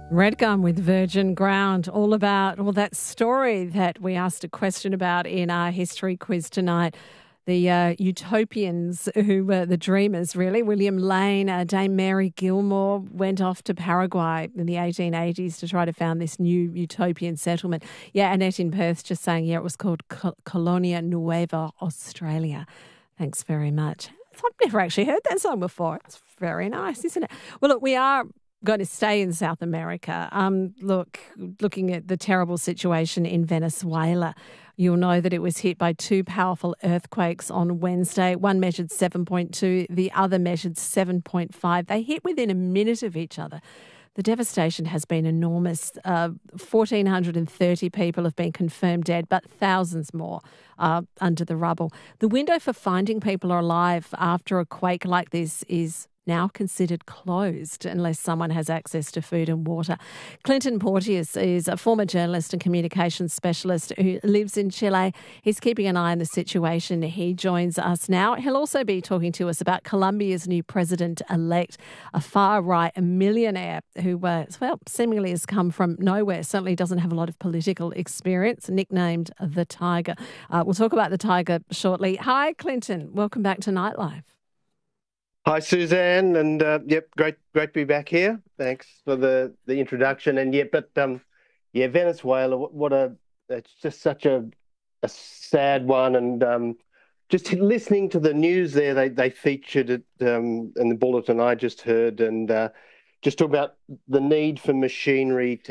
Redgum with Virgin Ground, all about that story that we asked a question about in our history quiz tonight. The utopians who were the dreamers, really. William Lane, Dame Mary Gilmore went off to Paraguay in the 1880s to try to found this new utopian settlement. Yeah, Annette in Perth just saying, it was called Colonia Nueva Australia. Thanks very much. I've never actually heard that song before. It's very nice, isn't it? Well, look, we are going to stay in South America. Looking at the terrible situation in Venezuela, you'll know that it was hit by two powerful earthquakes on Wednesday. One measured 7.2, the other measured 7.5. They hit within a minute of each other. The devastation has been enormous. 1,430 people have been confirmed dead, but thousands more are under the rubble. The window for finding people alive after a quake like this is now considered closed unless someone has access to food and water. Clinton Porteous is a former journalist and communications specialist who lives in Chile. He's keeping an eye on the situation. He joins us now. He'll also be talking to us about Colombia's new president-elect, a far-right millionaire who, seemingly has come from nowhere, certainly doesn't have a lot of political experience, nicknamed the Tiger. We'll talk about the Tiger shortly. Hi, Clinton. Welcome back to Nightlife. Hi, Suzanne, and great to be back here. Thanks for the introduction. And Venezuela, it's just such a sad one. And just listening to the news there, they featured it in the bulletin I just heard, and just talk about the need for machinery